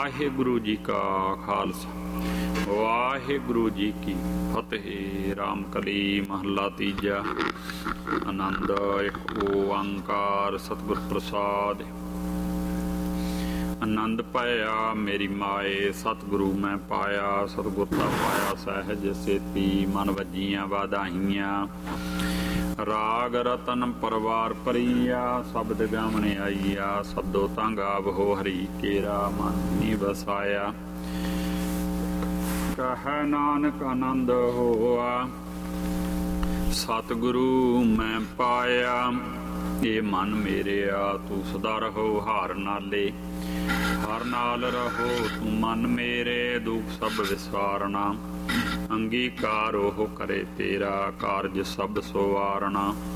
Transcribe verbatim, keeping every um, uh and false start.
ਵਾਹਿਗੁਰੂ ਜੀ ਕਾ ਖਾਲਸਾ ਵਾਹਿਗੁਰੂ ਜੀ ਕੀ ਫਤਿਹ। ਰਾਮ ਕਲੀ ਮਹੱਲਾ ਤੀਜਾ। ਆਨੰਦ ਇੱਕ ਓੰਕਾਰ ਸਤਿਗੁਰ ਪ੍ਰਸਾਦਿ। ਆਨੰਦ ਪਾਇਆ ਮੇਰੀ ਮਾਏ ਸਤਿਗੁਰੂ ਮੈਂ ਪਾਇਆ, ਸਤਿਗੁਰ ਦਾ ਪਾਇਆ ਸਹਿਜ ਸੇਤੀ, ਮਨ ਵੱਜੀਆਂ ਵਾਧਾਈਆਂ। ਰਾਗ ਰਤਨ ਪਰਵਾਰ ਪਰੀਆ, ਸ਼ਬਦ ਗਾਵਣੇ ਆਈਆ, ਸਦੋ ਤਾਂ ਗਾਵੋ ਹਰੀ ਕੇਰਾ, ਮਨ ਨੀ ਵਸਾਇਆ। ਕਹਿ ਨਾਨਕ ਆਨੰਦ ਹੋਆ ਸਤਿਗੁਰੂ ਮੈਂ ਪਾਇਆ। ਇਹ ਮਨ ਮੇਰਿਆ ਤੂੰ ਸਦਾ ਰਹੋ ਹਾਰ ਨਾਲੇ, ਹਰ ਨਾਲ ਰਹੋ ਤੂੰ ਮਨ ਮੇਰੇ, ਦੁੱਖ ਸਭ ਵਿਸਾਰਨਾ। ਅੰਗੀਕਾਰ ਉਹ ਕਰੇ ਤੇਰਾ, ਕਾਰਜ ਸਭ ਸਵਾਰਨਾ।